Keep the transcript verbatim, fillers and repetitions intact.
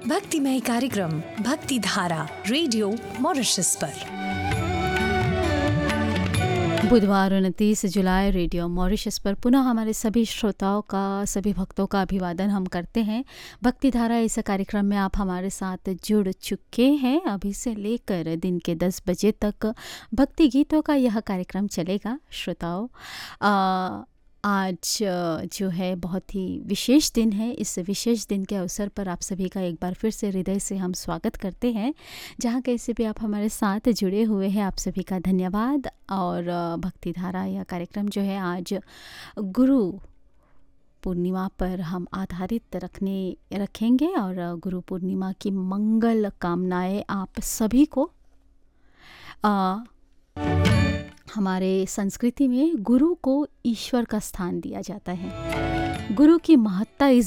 भक्तिमय कार्यक्रम भक्ति धारा रेडियो मॉरिशस पर। बुधवार उनतीस जुलाई रेडियो मॉरिशस पर पुनः हमारे सभी श्रोताओं का, सभी भक्तों का अभिवादन हम करते हैं। भक्ति धारा इस कार्यक्रम में आप हमारे साथ जुड़ चुके हैं। अभी से लेकर दिन के दस बजे तक भक्ति गीतों का यह कार्यक्रम चलेगा। श्रोताओं, आ, आज जो है बहुत ही विशेष दिन है। इस विशेष दिन के अवसर पर आप सभी का एक बार फिर से हृदय से हम स्वागत करते हैं। जहाँ कैसे भी आप हमारे साथ जुड़े हुए हैं, आप सभी का धन्यवाद। और भक्ति धारा यह कार्यक्रम जो है आज गुरु पूर्णिमा पर हम आधारित रखने रखेंगे और गुरु पूर्णिमा की मंगल कामनाएं आप सभी को। आ, हमारे संस्कृति में गुरु को ईश्वर का स्थान दिया जाता है। गुरु की महत्ता इस